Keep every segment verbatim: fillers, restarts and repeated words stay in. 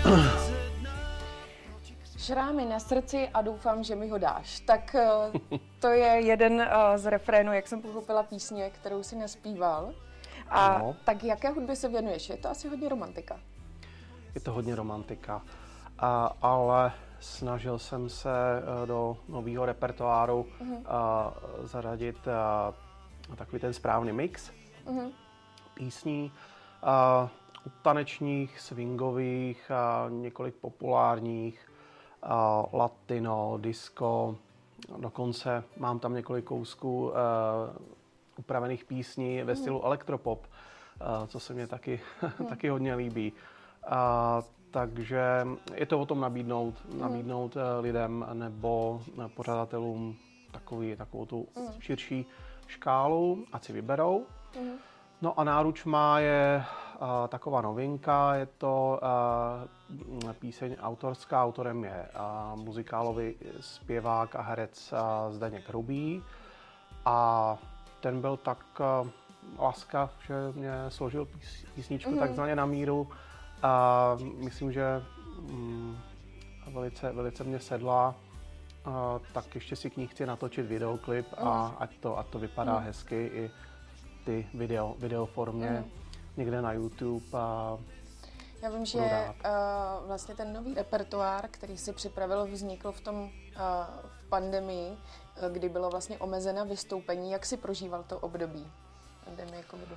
Šrámy na srdci a doufám, že mi ho dáš. Tak to je jeden z refrénů, jak jsem pochopila písně, kterou si naspíval. A no. Tak jaké hudbě se věnuješ? Je to asi hodně romantika. Je to hodně romantika, a, ale snažil jsem se do nového repertoáru uh-huh. a, zaradit a, takový ten správný mix uh-huh. písní. A, tanečních, swingových, a několik populárních, a, latino, disco, dokonce mám tam několik kousků a, upravených písní ve stylu elektropop, a, co se mě taky, hmm. taky hodně líbí. A, takže je to o tom nabídnout, hmm. nabídnout lidem nebo pořadatelům takový, takovou tu hmm. širší škálu, ať si vyberou. Hmm. No a náruč má je uh, taková novinka, je to uh, píseň autorská, autorem je uh, muzikálový zpěvák a herec uh, Zdeněk Hrubý a ten byl tak uh, laskav, že mě složil pís, písničku mm-hmm. takzvaně na míru a myslím, že um, velice, velice mě sedla, uh, tak ještě si k ní chci natočit videoklip mm. a ať to, ať to vypadá mm. hezky i ty video, videoformě mm. někde na YouTube. A já vím, že uh, vlastně ten nový repertoár, který si připravil, vznikl v tom uh, v pandemii, kdy bylo vlastně omezena vystoupení. Jak si prožíval to období pandemie covidu?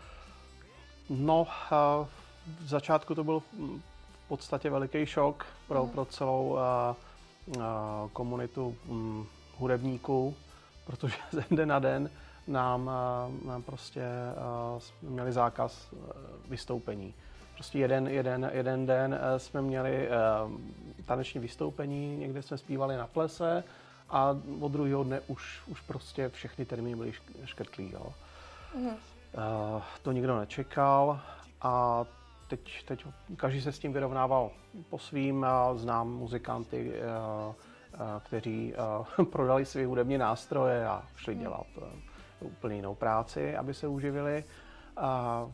No, uh, v začátku to byl v podstatě veliký šok pro, mm. pro celou uh, uh, komunitu um, hudebníků, protože ze dne na den nám, nám prostě uh, měli zákaz uh, vystoupení. Prostě jeden, jeden, jeden den uh, jsme měli uh, taneční vystoupení, někde jsme zpívali na plese a od druhého dne už, už prostě všechny termíny byly škrtlí. Jo. Mm. Uh, to nikdo nečekal a teď, teď každý se s tím vyrovnával po svým. Uh, znám muzikanty, uh, uh, kteří uh, prodali své hudební nástroje a šli mm. dělat uh, úplně jinou práci, aby se uživili. A,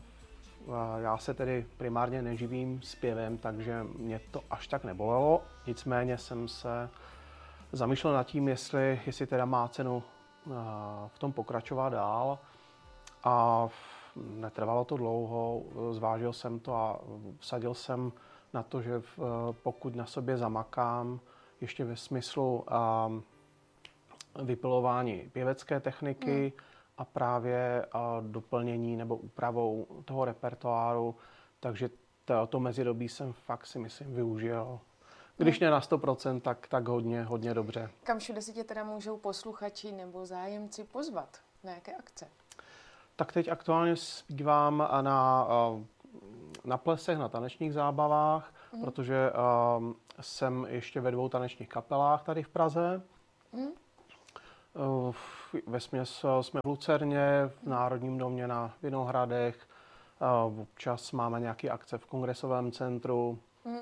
a já se tedy primárně neživím zpěvem, takže mě to až tak nebolelo. Nicméně jsem se zamýšlel nad tím, jestli, jestli teda má cenu v tom pokračovat dál. A netrvalo to dlouho, zvážil jsem to a vsadil jsem na to, že pokud na sobě zamakám, ještě ve smyslu vypilování pěvecké techniky, hmm. a právě a doplnění nebo úpravou toho repertoáru, takže to, to mezidobí jsem fakt si myslím využil. Když ne na sto procent, tak, tak hodně, hodně dobře. Kam všude si tě teda můžou posluchači nebo zájemci pozvat? Na jaké akce? Tak teď aktuálně zpívám na, na plesech, na tanečních zábavách, mm. protože um, jsem ještě ve dvou tanečních kapelách tady v Praze. Mm. Vesměs jsme v Lucerně, v Národním domě na Vinohradech, občas máme nějaké akce v Kongresovém centru. Hmm.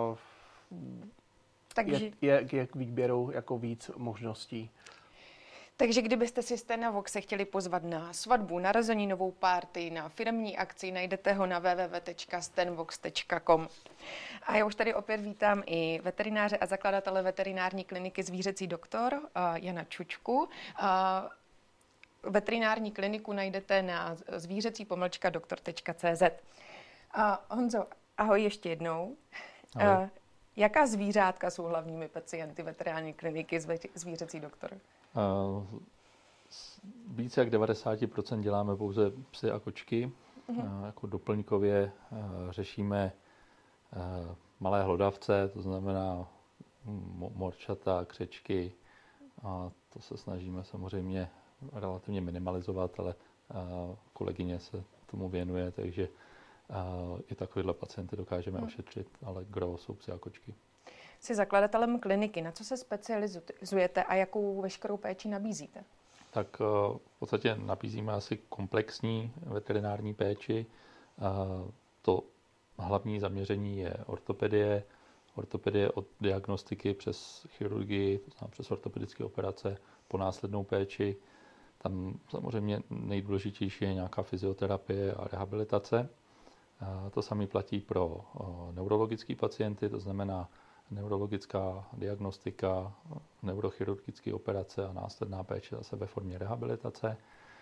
Takže... Je, je, je k výběru jako víc možností. Takže kdybyste si Stena Voxe chtěli pozvat na svatbu, narozeninovou party, na firemní akci, najdete ho na w w w tečka stenvox tečka com. A já už tady opět vítám i veterináře a zakladatele veterinární kliniky Zvířecí doktor uh, Jana Čučku. Uh, veterinární kliniku najdete na zvířecí pomlčka doktor tečka cé zet. Uh, Honzo, ahoj ještě jednou. Ahoj. Uh, jaká zvířátka jsou hlavními pacienty veterinární kliniky Zvířecí doktor? Uh, více jak devadesát procent děláme pouze psy a kočky. Uh-huh. Uh, jako doplňkově uh, řešíme uh, malé hlodavce, to znamená mo- morčata, křečky. A to se snažíme samozřejmě relativně minimalizovat, ale uh, kolegyně se tomu věnuje, takže uh, i takovýhle pacienty dokážeme uh-huh. ošetřit, ale gros jsou psy a kočky. Jsi zakladatelem kliniky. Na co se specializujete a jakou veškerou péči nabízíte? Tak v podstatě nabízíme asi komplexní veterinární péči. To hlavní zaměření je ortopedie. Ortopedie od diagnostiky přes chirurgii, to znamená přes ortopedické operace, po následnou péči. Tam samozřejmě nejdůležitější je nějaká fyzioterapie a rehabilitace. To samé platí pro neurologické pacienty, to znamená neurologická diagnostika, neurochirurgické operace a následná péče zase ve formě rehabilitace.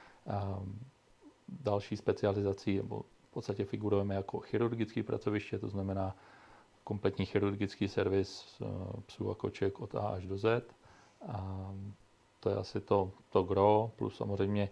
Další specializací, nebo v podstatě figurujeme jako chirurgické pracoviště, to znamená kompletní chirurgický servis psů a koček od A až do Z. A to je asi to, to gro, plus samozřejmě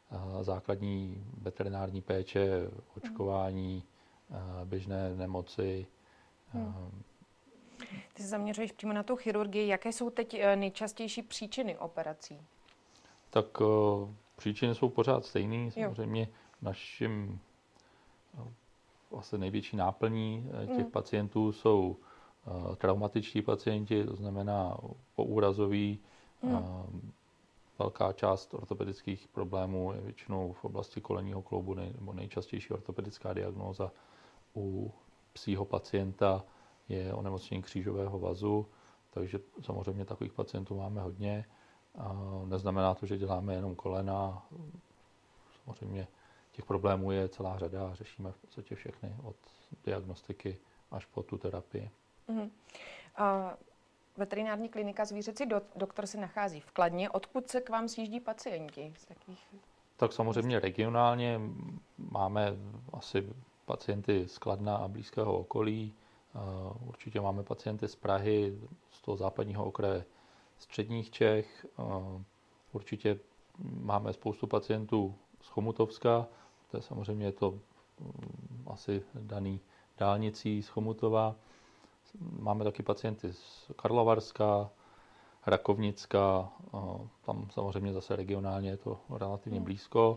základní veterinární péče, očkování, běžné nemoci. Hmm. Ty se zaměřuješ přímo na tu chirurgii. Jaké jsou teď nejčastější příčiny operací? Tak uh, příčiny jsou pořád stejné. Samozřejmě naším uh, vlastně největší náplní těch hmm. pacientů jsou uh, traumatičtí pacienti, to znamená poúrazoví. Hmm. Uh, velká část ortopedických problémů je většinou v oblasti kolenního kloubu, nej, nebo nejčastější ortopedická diagnóza u psího pacienta je onemocnění křížového vazu, takže samozřejmě takových pacientů máme hodně. A neznamená to, že děláme jenom kolena. Samozřejmě těch problémů je celá řada a řešíme v podstatě všechny, od diagnostiky až po tu terapii. Mm. A veterinární klinika Zvířecí doktor se nachází v Kladně. Odkud se k vám sjíždí pacienti? Z jakých... Tak samozřejmě regionálně máme asi pacienty z Kladna a blízkého okolí. Určitě máme pacienty z Prahy, z toho západního okraje středních Čech. Určitě máme spoustu pacientů z Chomutovska, to je samozřejmě je to asi daný dálnicí z Chomutova. Máme taky pacienty z Karlovarska, Rakovnicka, tam samozřejmě zase regionálně je to relativně blízko.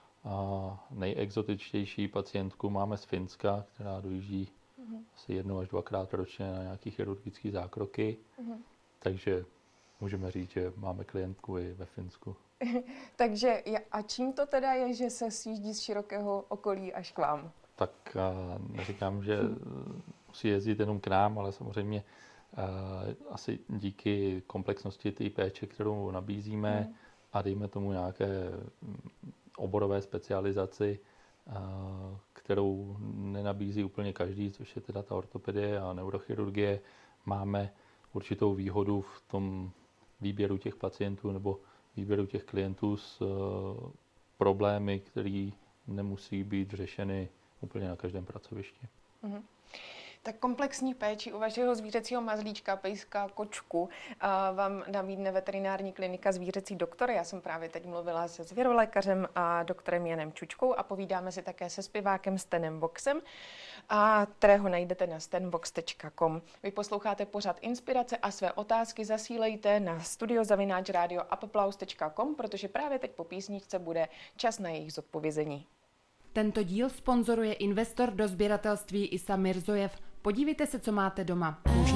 A nejexotičtější pacientku máme z Finska, která dojíždí mm-hmm. asi jednou až dvakrát ročně na nějaké chirurgické zákroky. Mm-hmm. Takže můžeme říct, že máme klientku i ve Finsku. Takže a čím to teda je, že se sjíždí z širokého okolí až k vám? Tak neříkám, že musí jezdit jenom k nám, ale samozřejmě asi díky komplexnosti té péče, kterou nabízíme mm. a dejme tomu nějaké oborové specializaci, kterou nenabízí úplně každý, což je teda ta ortopedie a neurochirurgie, máme určitou výhodu v tom výběru těch pacientů nebo výběru těch klientů s problémy, které nemusí být řešeny úplně na každém pracovišti. Mm-hmm. Tak komplexní péči u vašeho zvířecího mazlíčka, pejska, kočku vám nabídne veterinární klinika Zvířecí doktor. Já jsem právě teď mluvila se zvěrolékařem a doktorem Janem Čučkou a povídáme si také se zpěvákem Stanem Voxem, a kterého najdete na stenvox tečka com. Vy posloucháte pořad Inspirace a své otázky zasílejte na studio zavináč radio applaus tečka com, protože právě teď po písničce bude čas na jejich zodpovězení. Tento díl sponzoruje investor do sběratelství Isa Mirzojev. Podívejte se, co máte doma.